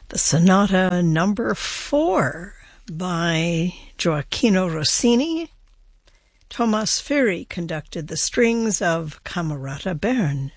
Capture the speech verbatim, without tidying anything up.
the Sonata Number Four by Gioacchino Rossini. Thomas Ferry conducted the strings of Camerata Bern.